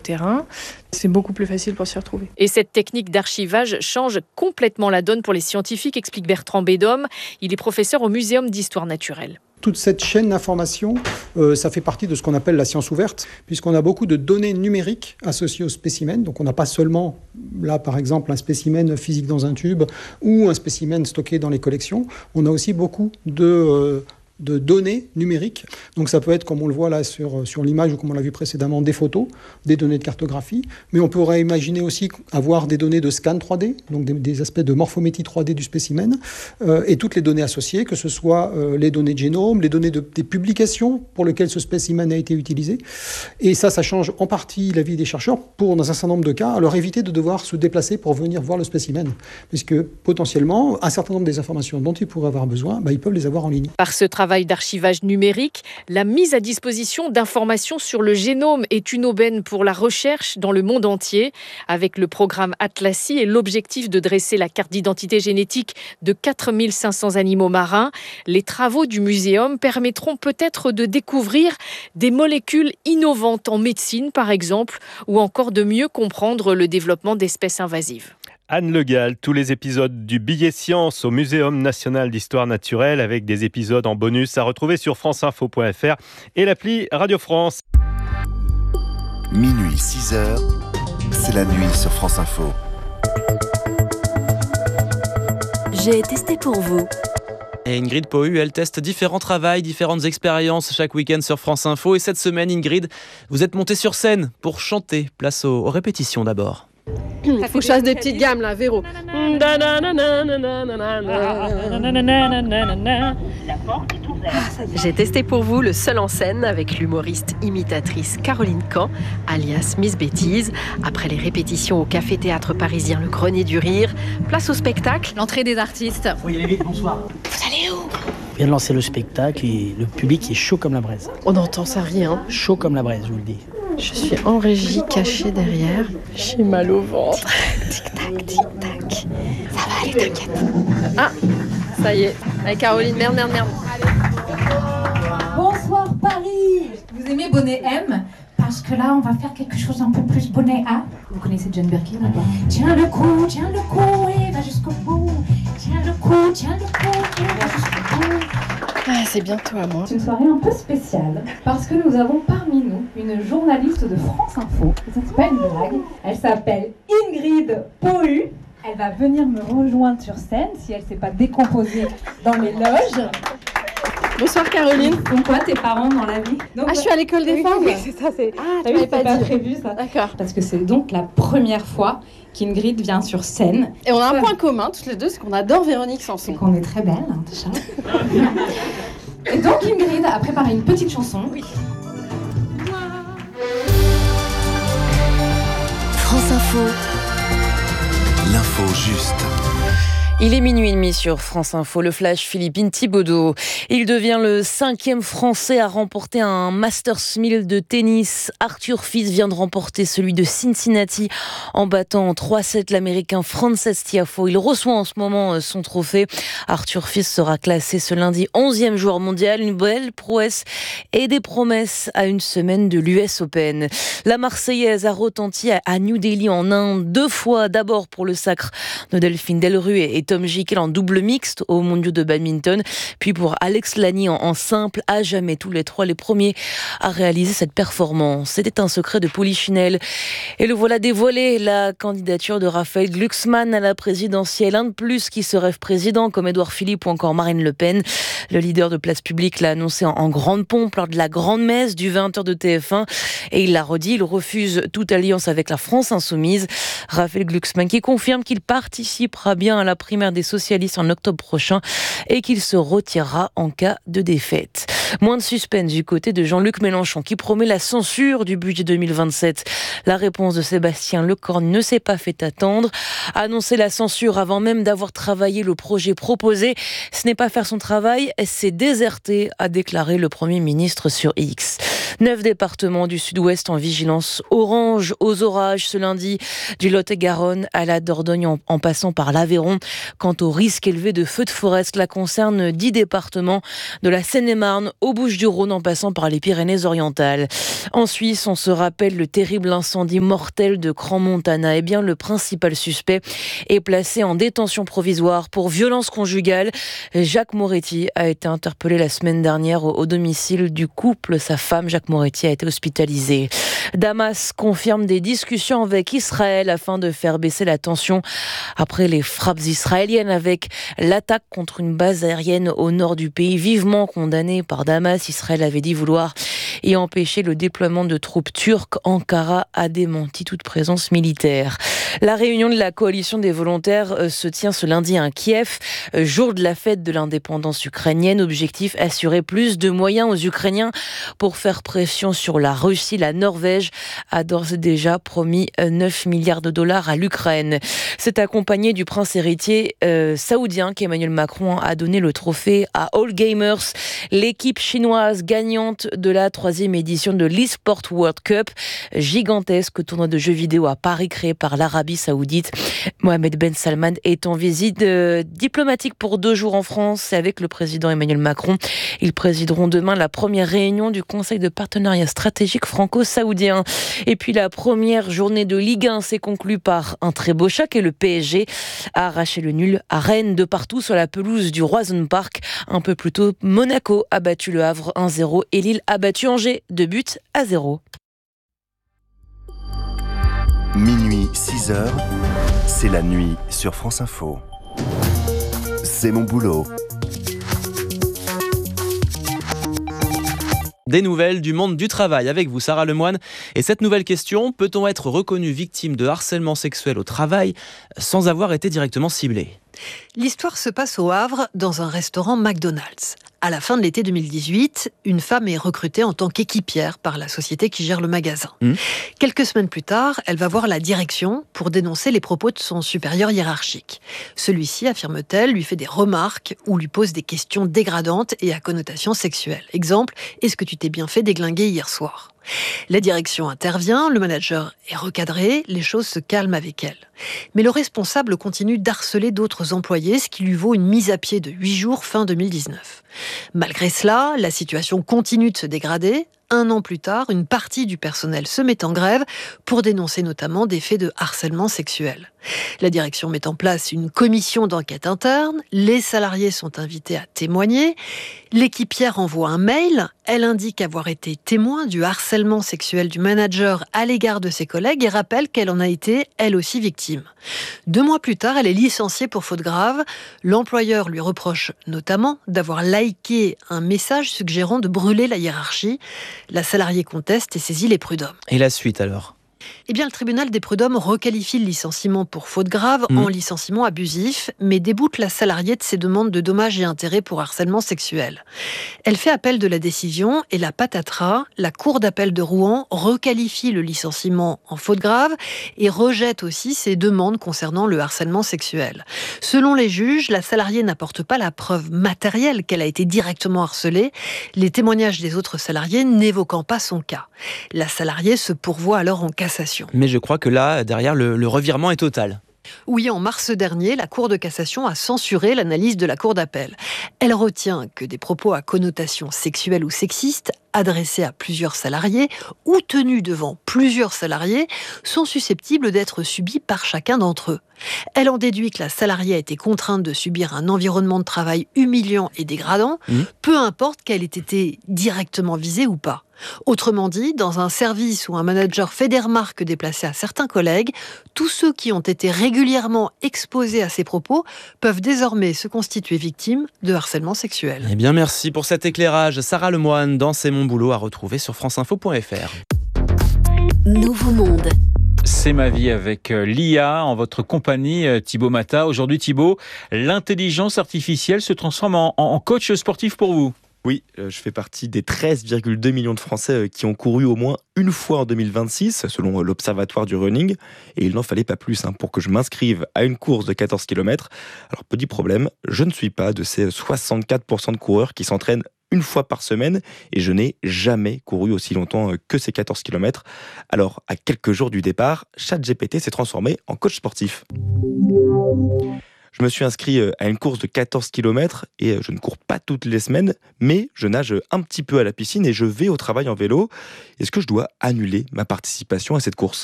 terrain. C'est beaucoup plus facile pour s'y retrouver. Et cette technique d'archivage change complètement la donne pour les scientifiques, explique Bertrand Bédom. Il est professeur au Muséum d'histoire naturelle. Toute cette chaîne d'information, ça fait partie de ce qu'on appelle la science ouverte, puisqu'on a beaucoup de données numériques associées au spécimen. Donc on n'a pas seulement, là par exemple, un spécimen physique dans un tube ou un spécimen stocké dans les collections. On a aussi beaucoup de données numériques. Donc ça peut être, comme on le voit là sur l'image ou comme on l'a vu précédemment, des photos, des données de cartographie. Mais on pourrait imaginer aussi avoir des données de scan 3D, donc des aspects de morphométrie 3D du spécimen, et toutes les données associées, que ce soit les données de génome, les données des publications pour lesquelles ce spécimen a été utilisé. Et ça change en partie la vie des chercheurs pour, dans un certain nombre de cas, leur éviter de devoir se déplacer pour venir voir le spécimen. Puisque potentiellement, un certain nombre des informations dont ils pourraient avoir besoin, ils peuvent les avoir en ligne. Par ce travail d'archivage numérique, la mise à disposition d'informations sur le génome est une aubaine pour la recherche dans le monde entier. Avec le programme Atlassi et l'objectif de dresser la carte d'identité génétique de 4500 animaux marins, les travaux du muséum permettront peut-être de découvrir des molécules innovantes en médecine, par exemple, ou encore de mieux comprendre le développement d'espèces invasives. Anne Le Gall, tous les épisodes du Billet Science au Muséum national d'histoire naturelle avec des épisodes en bonus à retrouver sur franceinfo.fr et l'appli Radio France. Minuit 6h, c'est la nuit sur France Info. J'ai testé pour vous. Et Ingrid Pohu, elle teste différents travails, différentes expériences chaque week-end sur France Info. Et cette semaine, Ingrid, vous êtes montée sur scène pour chanter. Place aux répétitions d'abord. Il faut que je fasse des petites gammes là, Véro. J'ai testé pour vous le seul en scène avec l'humoriste imitatrice Caroline Camp, alias Miss Bêtise. Après les répétitions au café-théâtre parisien Le Grenier du Rire, place au spectacle. L'entrée des artistes. Faut y aller vite, bonsoir. Vous allez où ? On vient de lancer le spectacle et le public est chaud comme la braise. On n'entend ça rien. Chaud comme la braise, je vous le dis. Je suis en régie, cachée derrière. J'ai mal au ventre. Tic-tac, tic-tac. Ça va aller, t'inquiète. Ah, ça y est. Allez, Caroline, merde. Bonsoir Paris. Vous aimez bonnet M ? Parce que là, on va faire quelque chose un peu plus bonnet A. Vous connaissez John Birkin ou pas ? Tiens le coup, et va jusqu'au bout. Tiens le coup, et va jusqu'au bout. Ah, c'est bientôt à moi. C'est une soirée un peu spéciale parce que nous avons parmi nous une journaliste de France Info. Ça c'est pas une blague. Elle s'appelle Ingrid Pohu. Elle va venir me rejoindre sur scène si elle s'est pas décomposée dans les loges. Bonsoir Caroline. Donc quoi tes parents dans la vie ? Donc, je suis à l'école des femmes. Oui, c'est ça. Tu m'avais pas dit. Prévu ça. D'accord. Parce que c'est donc la première fois qu'Ingrid vient sur scène. Et on a un point commun toutes les deux, c'est qu'on adore Véronique Sanson. C'est qu'on est très belles, hein, déjà. Et donc Ingrid a préparé une petite chanson. Oui. France Info. L'info juste. Il est minuit et demi sur France Info, le flash Philippine Thibaudot. Il devient le 5e Français à remporter un Masters 1000 de tennis. Arthur Fils vient de remporter celui de Cincinnati en battant en 3-7 l'Américain Frances Tiafoe. Il reçoit en ce moment son trophée. Arthur Fils sera classé ce lundi 11e joueur mondial. Une belle prouesse et des promesses à une semaine de l'US Open. La Marseillaise a retenti à New Delhi en Inde 2 fois. D'abord pour le sacre de Delphine Delruy et Tom Gickel en double mixte aux mondiaux de badminton, puis pour Alex Lani en simple, à jamais tous les 3 les premiers à réaliser cette performance. C'était un secret de Polichinelle. Et le voilà dévoilé, la candidature de Raphaël Glucksmann à la présidentielle. Un de plus qui se rêve président, comme Édouard Philippe ou encore Marine Le Pen. Le leader de Place Publique l'a annoncé en grande pompe lors de la grande messe du 20h de TF1. Et il l'a redit, il refuse toute alliance avec la France insoumise. Raphaël Glucksmann qui confirme qu'il participera bien à la primaire des socialistes en octobre prochain et qu'il se retirera en cas de défaite. Moins de suspense du côté de Jean-Luc Mélenchon qui promet la censure du budget 2027. La réponse de Sébastien Lecornu ne s'est pas fait attendre. Annoncer la censure avant même d'avoir travaillé le projet proposé, ce n'est pas faire son travail, c'est déserter, a déclaré le Premier ministre sur X. 9 départements du sud-ouest en vigilance orange aux orages ce lundi, du Lot-et-Garonne à la Dordogne en passant par l'Aveyron. Quant au risque élevé de feux de forêt, cela concerne 10 départements de la Seine-et-Marne aux Bouches-du-Rhône en passant par les Pyrénées-Orientales. En Suisse, on se rappelle le terrible incendie mortel de Crans-Montana. Eh bien, le principal suspect est placé en détention provisoire pour violence conjugale. Jacques Moretti a été interpellé la semaine dernière au domicile du couple. Sa femme, Jacques Moretti, a été hospitalisée. Damas confirme des discussions avec Israël afin de faire baisser la tension après les frappes israéliennes avec l'attaque contre une base aérienne au nord du pays, vivement condamnée par Damas. Israël avait dit vouloir y empêcher le déploiement de troupes turques. Ankara a démenti toute présence militaire. La réunion de la coalition des volontaires se tient ce lundi à Kiev, jour de la fête de l'indépendance ukrainienne. Objectif, assurer plus de moyens aux Ukrainiens pour faire pression sur la Russie. La Norvège a d'ores et déjà promis 9 milliards de dollars à l'Ukraine. C'est accompagné du prince héritier saoudien qu'Emmanuel Macron a donné le trophée à All Gamers, l'équipe chinoise gagnante de la 3e édition de l'eSport World Cup, gigantesque tournoi de jeux vidéo à Paris créé par l'Arabie Saoudite. Mohamed Ben Salman est en visite diplomatique pour 2 jours en France avec le président Emmanuel Macron. Ils présideront demain la première réunion du Conseil de partenariat stratégique franco-saoudien. Et puis la première journée de Ligue 1 s'est conclue par un très beau choc et le PSG a arraché le nul à Rennes de partout sur la pelouse du Roison Park. Un peu plus tôt, Monaco a battu le Havre 1-0 et Lille a battu Angers 2-0. Minuit, 6h, c'est la nuit sur France Info. C'est mon boulot. Des nouvelles du monde du travail avec vous, Sarah Lemoine. Et cette nouvelle question, peut-on être reconnu victime de harcèlement sexuel au travail sans avoir été directement ciblé ? L'histoire se passe au Havre, dans un restaurant McDonald's. À la fin de l'été 2018, une femme est recrutée en tant qu'équipière par la société qui gère le magasin. Quelques semaines plus tard, elle va voir la direction pour dénoncer les propos de son supérieur hiérarchique. Celui-ci, affirme-t-elle, lui fait des remarques ou lui pose des questions dégradantes et à connotation sexuelle. Exemple, est-ce que tu t'es bien fait déglinguer hier soir ? La direction intervient, le manager est recadré, les choses se calment avec elle. Mais le responsable continue d'harceler d'autres employés, ce qui lui vaut une mise à pied de 8 jours fin 2019. Malgré cela, la situation continue de se dégrader. 1 an plus tard, une partie du personnel se met en grève pour dénoncer notamment des faits de harcèlement sexuel. La direction met en place une commission d'enquête interne, les salariés sont invités à témoigner, l'équipière envoie un mail, elle indique avoir été témoin du harcèlement sexuel du manager à l'égard de ses collègues et rappelle qu'elle en a été, elle aussi, victime. 2 mois plus tard, elle est licenciée pour faute grave. L'employeur lui reproche notamment d'avoir liké un message suggérant de brûler la hiérarchie. La salariée conteste et saisit les prud'hommes. Et la suite alors ? Eh bien, le tribunal des prud'hommes requalifie le licenciement pour faute grave en licenciement abusif, mais déboute la salariée de ses demandes de dommages et intérêts pour harcèlement sexuel. Elle fait appel de la décision et la patatras, la cour d'appel de Rouen requalifie le licenciement en faute grave et rejette aussi ses demandes concernant le harcèlement sexuel. Selon les juges, la salariée n'apporte pas la preuve matérielle qu'elle a été directement harcelée, les témoignages des autres salariés n'évoquant pas son cas. La salariée se pourvoit alors en cassation. Mais je crois que là, derrière, le revirement est total. Oui, en mars dernier, la Cour de cassation a censuré l'analyse de la Cour d'appel. Elle retient que des propos à connotation sexuelle ou sexiste adressés à plusieurs salariés ou tenus devant plusieurs salariés sont susceptibles d'être subis par chacun d'entre eux. Elle en déduit que la salariée a été contrainte de subir un environnement de travail humiliant et dégradant, peu importe qu'elle ait été directement visée ou pas. Autrement dit, dans un service où un manager fait des remarques déplacées à certains collègues, tous ceux qui ont été régulièrement exposés à ces propos peuvent désormais se constituer victimes de harcèlement sexuel. Eh bien, merci pour cet éclairage. Sarah Lemoine, dans C'est mon boulot, à retrouver sur franceinfo.fr. Nouveau monde. C'est ma vie avec l'IA en votre compagnie, Thibaut Mata. Aujourd'hui, Thibaut, l'intelligence artificielle se transforme en coach sportif pour vous. Oui, je fais partie des 13,2 millions de Français qui ont couru au moins une fois en 2026, selon l'Observatoire du Running. Et il n'en fallait pas plus pour que je m'inscrive à une course de 14 km. Alors, petit problème, je ne suis pas de ces 64% de coureurs qui s'entraînent une fois par semaine et je n'ai jamais couru aussi longtemps que ces 14 km. Alors, à quelques jours du départ, ChatGPT s'est transformé en coach sportif. Je me suis inscrit à une course de 14 km et je ne cours pas toutes les semaines, mais je nage un petit peu à la piscine et je vais au travail en vélo. Est-ce que je dois annuler ma participation à cette course ?